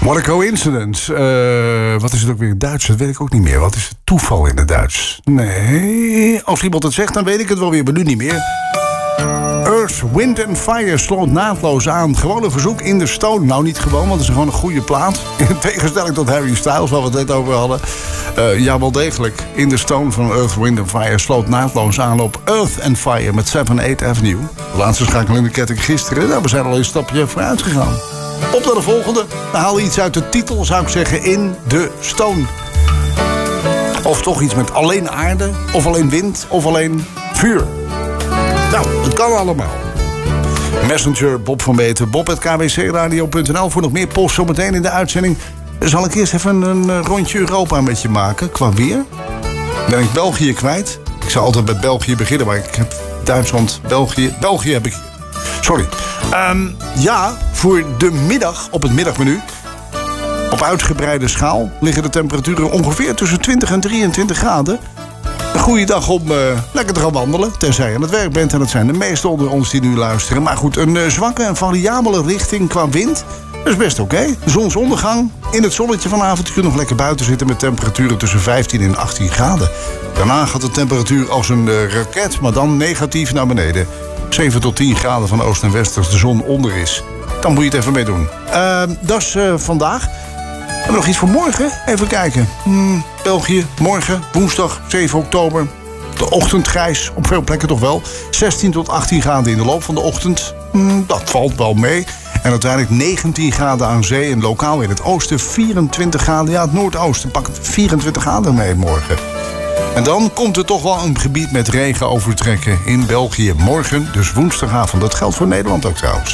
What a coincidence. Wat is het ook weer in Duits? Dat weet ik ook niet meer. Wat is het toeval in het Duits? Nee, als iemand het zegt, dan weet ik het wel weer, maar nu niet meer. Earth, Wind and Fire sloot naadloos aan. Gewoon een verzoek in de Stone. Nou, niet gewoon, want het is gewoon een goede plaat. In tegenstelling tot Harry Styles, waar we het net over hadden. Ja, wel degelijk. In de Stone van Earth, Wind and Fire sloot naadloos aan op Earth and Fire met 7/8 Avenue. De laatste schakel in de ketting gisteren. Nou, we zijn al een stapje vooruit gegaan. Op naar de volgende. Dan haal je iets uit de titel, zou ik zeggen, in de Stone. Of toch iets met alleen aarde, of alleen wind, of alleen vuur. Nou, het kan allemaal. Messenger, Bob van Beeten, bob@kwcradio.nl. Voor nog meer post zometeen in de uitzending. Zal ik eerst even een rondje Europa met je maken, qua weer. Ben ik België kwijt. Ik zou altijd bij België beginnen, maar ik heb Duitsland, België heb ik. Sorry. Ja, voor de middag op het middagmenu. Op uitgebreide schaal liggen de temperaturen ongeveer tussen 20 en 23 graden. Een goede dag om lekker te gaan wandelen, tenzij je aan het werk bent. En dat zijn de meesten onder ons die nu luisteren. Maar goed, een zwakke en variabele richting qua wind. Dat is best oké. Zonsondergang. In het zonnetje vanavond. Je kunt nog lekker buiten zitten met temperaturen tussen 15 en 18 graden. Daarna gaat de temperatuur als een raket, maar dan negatief naar beneden. 7 tot 10 graden van oost en west als de zon onder is. Dan moet je het even mee doen. Dat is vandaag. Hebben we nog iets voor morgen? Even kijken. België, morgen, woensdag 7 oktober. De ochtend grijs, op veel plekken toch wel. 16 tot 18 graden in de loop van de ochtend. Dat valt wel mee. En uiteindelijk 19 graden aan zee. En lokaal in het oosten 24 graden. Ja, het noordoosten pakt 24 graden mee morgen. En dan komt er toch wel een gebied met regen overtrekken in België. Morgen, dus woensdagavond. Dat geldt voor Nederland ook trouwens.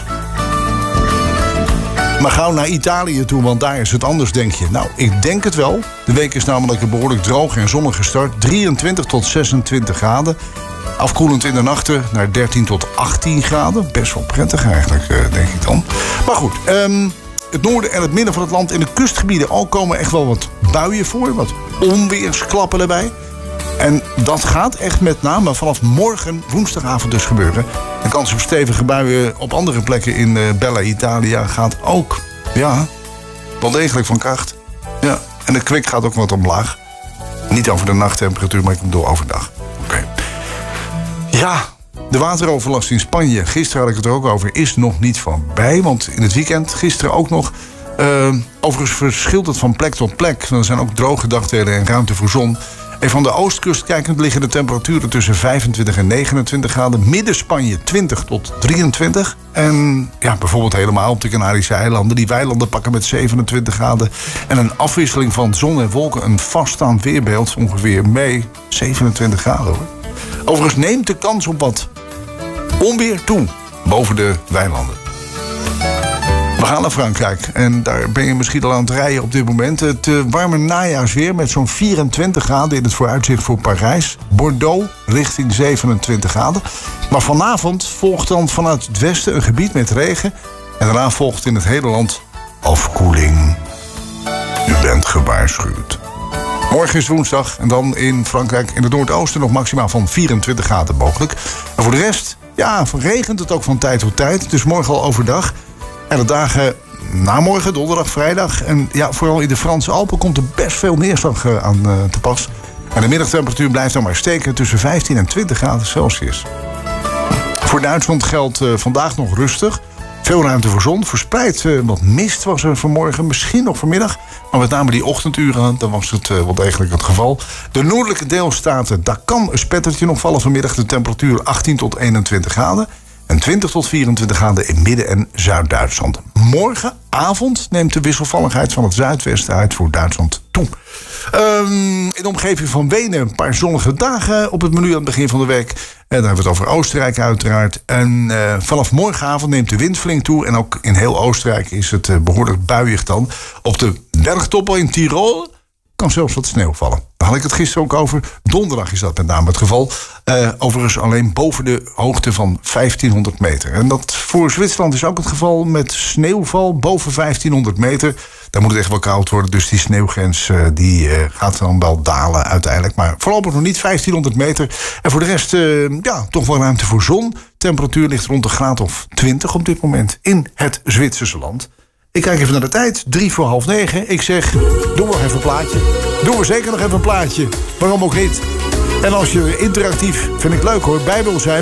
Maar gauw naar Italië toe, want daar is het anders, denk je. Nou, ik denk het wel. De week is namelijk een behoorlijk droog en zonnig gestart. 23 tot 26 graden. Afkoelend in de nachten naar 13 tot 18 graden. Best wel prettig eigenlijk, denk ik dan. Maar goed, het noorden en het midden van het land en de kustgebieden al komen echt wel wat buien voor. Wat onweersklappen erbij. En dat gaat echt met name vanaf morgen, woensdagavond dus gebeuren. De kans op stevige buien op andere plekken in Bella Italia gaat ook, ja, wel degelijk van kracht. Ja, en de kwik gaat ook wat omlaag. Niet over de nachttemperatuur, maar ik bedoel overdag. Oké. Ja, de wateroverlast in Spanje, gisteren had ik het er ook over, is nog niet voorbij. Want in het weekend, gisteren ook nog. Overigens verschilt het van plek tot plek. Er zijn ook droge dagdelen en ruimte voor zon. En van de oostkust kijkend liggen de temperaturen tussen 25 en 29 graden. Midden-Spanje 20 tot 23. En ja, bijvoorbeeld helemaal op de Canarische eilanden. Die weilanden pakken met 27 graden. En een afwisseling van zon en wolken, een vaststaand weerbeeld ongeveer mee 27 graden hoor. Overigens neemt de kans op wat onweer toe boven de weilanden. We gaan naar Frankrijk en daar ben je misschien al aan het rijden op dit moment. Het warme najaarsweer met zo'n 24 graden in het vooruitzicht voor Parijs. Bordeaux richting 27 graden. Maar vanavond volgt dan vanuit het westen een gebied met regen. En daarna volgt in het hele land afkoeling. U bent gewaarschuwd. Morgen is woensdag en dan in Frankrijk in het noordoosten nog maximaal van 24 graden mogelijk. En voor de rest, ja, regent het ook van tijd tot tijd. Dus morgen al overdag. En de dagen na morgen, donderdag, vrijdag. En ja, vooral in de Franse Alpen komt er best veel neerslag aan te pas. En de middagtemperatuur blijft dan maar steken tussen 15 en 20 graden Celsius. Voor Duitsland geldt vandaag nog rustig. Veel ruimte voor zon. Verspreid wat mist was er vanmorgen, misschien nog vanmiddag. Maar met name die ochtenduren, dan was het wel degelijk het geval. De noordelijke deelstaten, daar kan een spettertje nog vallen vanmiddag. De temperatuur 18 tot 21 graden. En 20 tot 24 graden in Midden- en Zuid-Duitsland. Morgenavond neemt de wisselvalligheid van het zuidwesten uit voor Duitsland toe. In de omgeving van Wenen een paar zonnige dagen op het menu aan het begin van de week. En dan hebben we het over Oostenrijk uiteraard. En vanaf morgenavond neemt de wind flink toe. En ook in heel Oostenrijk is het behoorlijk buiig dan. Op de bergtoppen in Tirol kan zelfs wat sneeuw vallen. Daar had ik het gisteren ook over. Donderdag is dat met name het geval. Overigens alleen boven de hoogte van 1500 meter. En dat voor Zwitserland is ook het geval met sneeuwval boven 1500 meter. Daar moet het echt wel koud worden. Dus die sneeuwgrens die gaat dan wel dalen uiteindelijk. Maar voorlopig nog niet 1500 meter. En voor de rest ja, toch wel ruimte voor zon. Temperatuur ligt rond de graad of 20 op dit moment in het Zwitserse land. Ik kijk even naar de tijd. 9:03. Ik zeg, doe nog even een plaatje. Doen we zeker nog even een plaatje. Waarom ook niet? En als je interactief, vind ik leuk hoor, bij wil zijn...